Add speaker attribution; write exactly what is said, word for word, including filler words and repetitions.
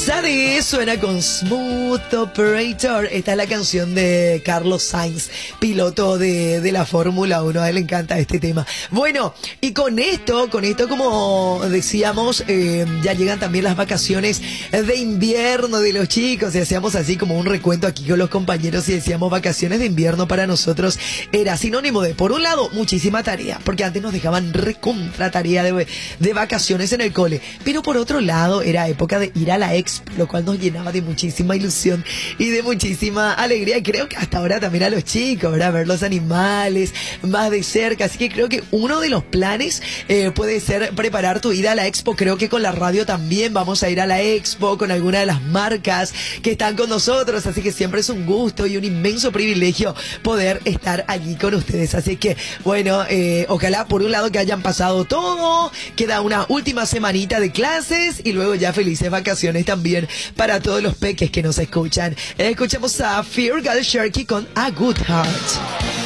Speaker 1: Sade suena con Smooth Operator. Esta es la canción de Carlos Sainz, piloto de, de la Fórmula uno. A él le encanta este tema. Bueno, y con esto, con esto como decíamos, eh, ya llegan también las vacaciones de invierno de los chicos. Y hacíamos así como un recuento aquí con los compañeros y decíamos vacaciones de invierno para nosotros era sinónimo de, por un lado, muchísima tarea, porque antes nos dejaban recontra tarea de, de vacaciones en el cole. Pero por otro lado, era época de ir a la expo, lo cual nos llenaba de muchísima ilusión y de muchísima alegría. Y creo que hasta ahora también a los chicos, ¿verdad? Ver los animales más de cerca. Así que creo que uno de los planes eh, puede ser preparar tu ida a la expo. Creo que con la radio también vamos a ir a la expo con alguna de las marcas que están con nosotros. Así que siempre es un gusto y un inmenso privilegio poder estar allí con ustedes. Así que, bueno, eh, ojalá por un lado que hayan pasado todo. Queda una última semanita de clases y luego ya felices vacaciones también para todos los peques que nos escuchan. Escuchamos a Fear God Sharky con A Good Heart.